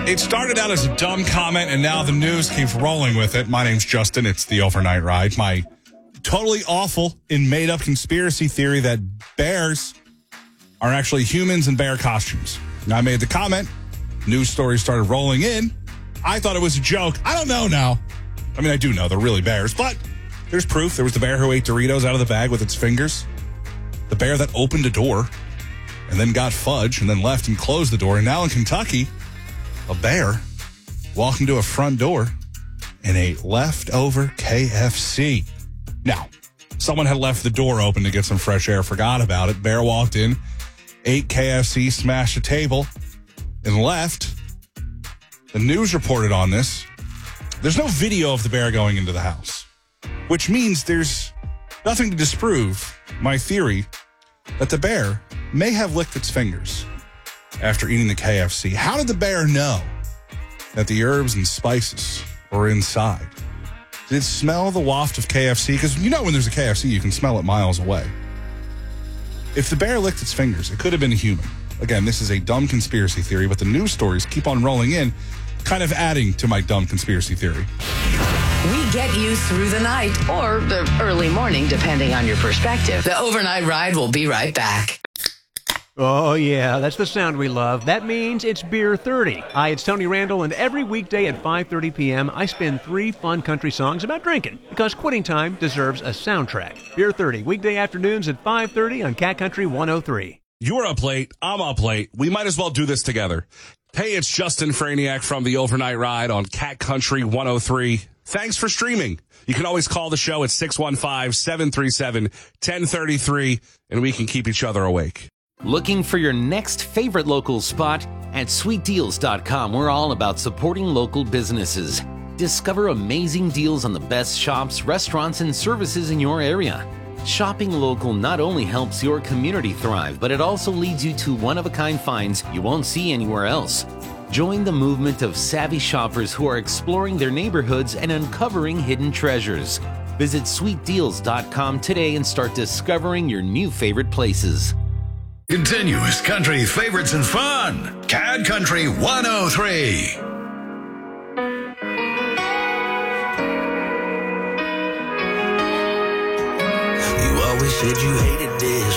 It started out as a dumb comment, and now the news keeps rolling with it. My name's Justin. It's the Overnight Ride. My totally awful and made-up conspiracy theory that bears are actually humans in bear costumes. And I made the comment. News stories started rolling in. I thought it was a joke. I don't know now. I mean, I do know they're really bears, but there's proof. There was the bear who ate Doritos out of the bag with its fingers. The bear that opened a door and then got fudge and then left and closed the door. And now in Kentucky, a bear walked into a front door and ate leftover KFC. Now, someone had left the door open to get some fresh air, forgot about it. Bear walked in, ate KFC, smashed a table, and left. The news reported on this. There's no video of the bear going into the house, which means there's nothing to disprove my theory that the bear may have licked its fingers after eating the KFC. How did the bear know that the herbs and spices were inside? Did it smell the waft of KFC? Because you know when there's a KFC, you can smell it miles away. If the bear licked its fingers, it could have been a human. Again, this is a dumb conspiracy theory, but the news stories keep on rolling in, kind of adding to my dumb conspiracy theory. We get you through the night or the early morning, depending on your perspective. The Overnight Ride will be right back. Oh, yeah, that's the sound we love. That means it's Beer 30. Hi, it's Tony Randall, and every weekday at 5:30 p.m., I spin 3 fun country songs about drinking, because quitting time deserves a soundtrack. Beer 30, weekday afternoons at 5:30 on Cat Country 103. You're up late. I'm up late. We might as well do this together. Hey, it's Justin Franiak from the Overnight Ride on Cat Country 103. Thanks for streaming. You can always call the show at 615-737-1033, and we can keep each other awake. Looking for your next favorite local spot? At sweetdeals.com, we're all about supporting local businesses. Discover amazing deals on the best shops, restaurants, and services in your area. Shopping local not only helps your community thrive, but it also leads you to one-of-a-kind finds you won't see anywhere else. Join the movement of savvy shoppers who are exploring their neighborhoods and uncovering hidden treasures. Visit sweetdeals.com today and start discovering your new favorite places. Continuous country favorites and fun. Cat Country 103. You always said you hated this,